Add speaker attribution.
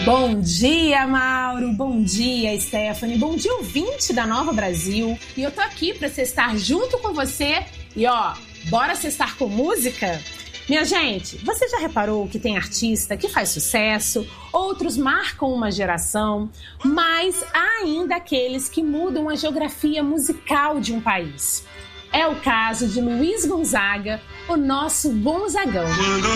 Speaker 1: Bom dia, Mauro. Bom dia, Stephanie. Bom dia, ouvinte da Nova Brasil. E eu tô aqui pra sextar junto com você. E bora sextar com música? Minha gente, você já reparou que tem artista que faz sucesso, outros marcam uma geração, mas há ainda aqueles que mudam a geografia musical de um país. É o caso de Luiz Gonzaga, o nosso Gonzagão.